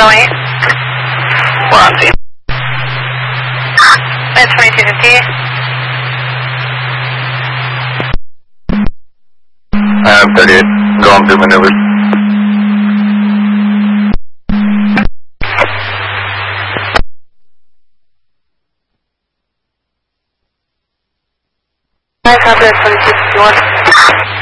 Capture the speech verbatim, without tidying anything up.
eight. One, two. That's twenty-two fifty. Um, thirty-eight, going through maneuvers. I copy that twenty-two fifty-one.